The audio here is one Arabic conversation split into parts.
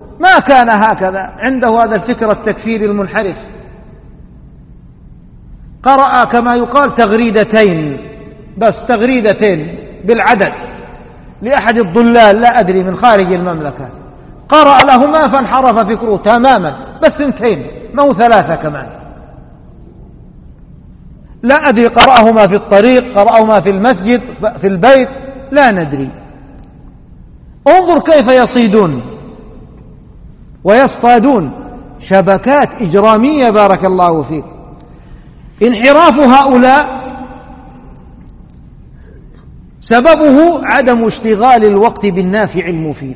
ما كان هكذا، عنده هذا الفكر التكفيري المنحرف. قرأ كما يقال تغريدتين، بس تغريدتين بالعدد لأحد الضلال لا أدري من خارج المملكة، قرأ لهما فانحرف فكره تماما، بس 2 ما هو 3 كمان، لا أدري قرأهما في الطريق، قرأهما في المسجد، في البيت، لا ندري. انظر كيف يصيدون ويصطادون، شبكات إجرامية بارك الله فيك. انحراف هؤلاء سببه عدم اشتغال الوقت بالنافع المفيد.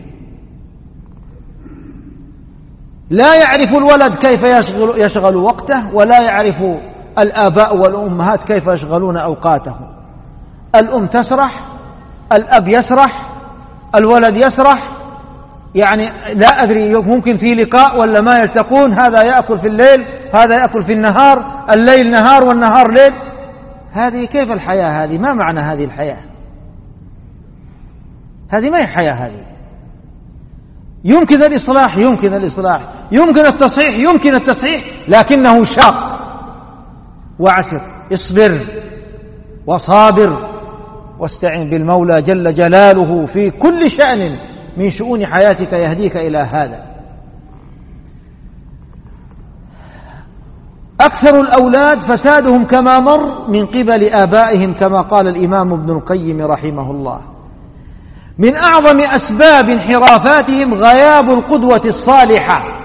لا يعرف الولد كيف يشغل وقته، ولا يعرف الآباء والأمهات كيف يشغلون أوقاتهم. الأم تسرح، الأب يسرح، الولد يسرح، يعني لا أدري ممكن في لقاء ولا ما يلتقون، هذا يأكل في الليل، هذا يأكل في النهار، الليل نهار والنهار ليل. هذه كيف الحياة هذه؟ ما معنى هذه الحياة؟ هذه ما هي حياة. هذه يمكن الإصلاح، يمكن الإصلاح، يمكن التصحيح، يمكن التصحيح، لكنه شاق وعسر. اصبر وصابر واستعن بالمولى جل جلاله في كل شأن من شؤون حياتك يهديك إلى هذا. أكثر الأولاد فسادهم كما مر من قبل آبائهم، كما قال الإمام ابن القيم رحمه الله. من أعظم أسباب انحرافاتهم غياب القدوة الصالحة.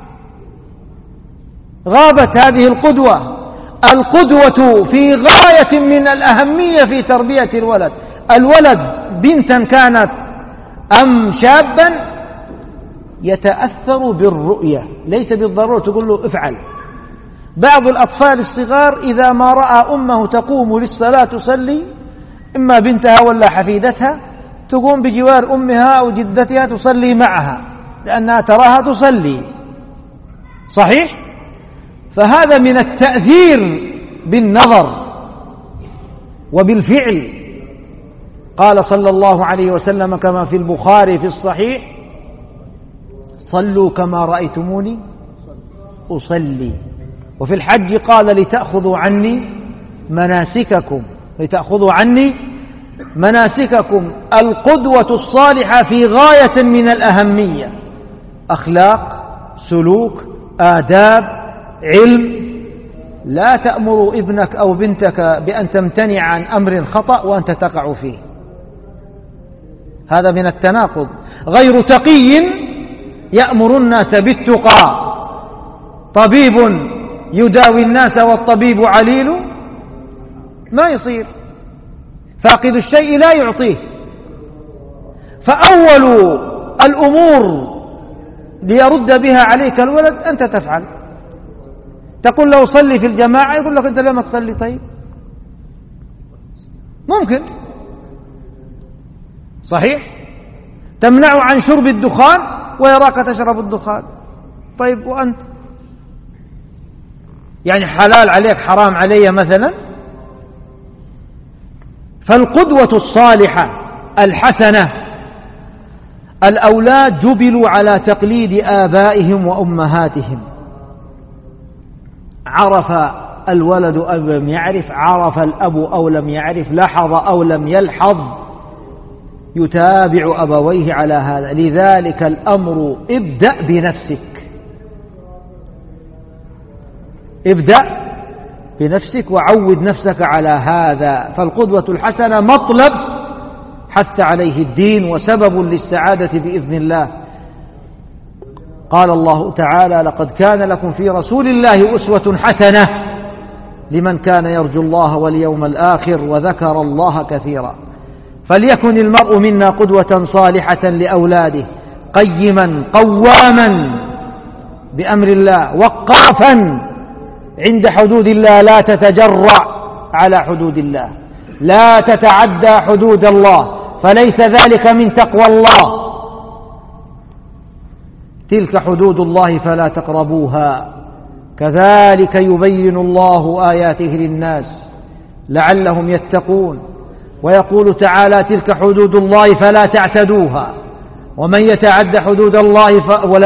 غابت هذه القدوة. القدوة في غاية من الأهمية في تربية الولد. الولد بنتا كانت أم شابا يتأثر بالرؤية، ليس بالضرورة تقول له افعل. بعض الأطفال الصغار إذا ما رأى أمه تقوم للصلاة تصلي، إما بنتها ولا حفيدتها، تقوم بجوار أمها أو جدتها تصلي معها لأنها تراها تصلي. صحيح؟ فهذا من التأثير بالنظر وبالفعل. قال صلى الله عليه وسلم كما في البخاري في الصحيح: صلوا كما رأيتموني أصلي. وفي الحج قال: لتأخذوا عني مناسككم، لتأخذوا عني مناسككم. القدوة الصالحة في غاية من الأهمية. أخلاق، سلوك، آداب، علم. لا تأمر ابنك أو بنتك بأن تمتنع عن أمر خطأ وأنت تقع فيه، هذا من التناقض. غير تقي يأمر الناس بالتقى. طبيب يداوي الناس والطبيب عليل، ما يصير. فاقد الشيء لا يعطيه. فأول الأمور ليرد بها عليك الولد أنت تفعل. تقول له صلي في الجماعة، يقول لك أنت لما تصلي. طيب ممكن، صحيح. تمنعه عن شرب الدخان ويراك تشرب الدخان. طيب وأنت يعني حلال عليك حرام علي مثلا؟ فالقدوة الصالحة الحسنة. الأولاد جبلوا على تقليد آبائهم وأمهاتهم. عرف الولد أو لم يعرف، عرف الأب أو لم يعرف، لاحظ أو لم يلحظ، يتابع أبويه على هذا. لذلك الأمر ابدأ بنفسك، ابدأ بنفسك وعود نفسك على هذا. فالقدوة الحسنة مطلب حث عليه الدين وسبب للسعادة بإذن الله. قال الله تعالى: لقد كان لكم في رسول الله أسوة حسنة لمن كان يرجو الله واليوم الآخر وذكر الله كثيرا. فليكن المرء منا قدوة صالحة لأولاده، قيما قواما بأمر الله، وقافا عند حدود الله، لا تتجرع على حدود الله، لا تتعدى حدود الله، فليس ذلك من تقوى الله. تلك حدود الله فلا تقربوها. كذلك يبين الله آياته للناس لعلهم يتقون. ويقول تعالى: تلك حدود الله فلا تعتدوها، ومن يتعد حدود الله